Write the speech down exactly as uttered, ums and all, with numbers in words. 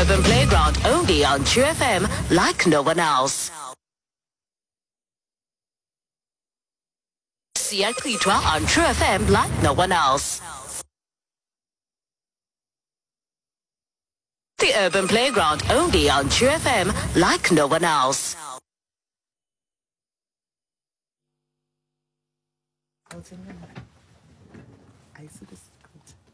Urban Playground only on True F M like no one else. Sian Clitwa on True F M like no one else. The Urban Playground only on True F M like no one else. I see this.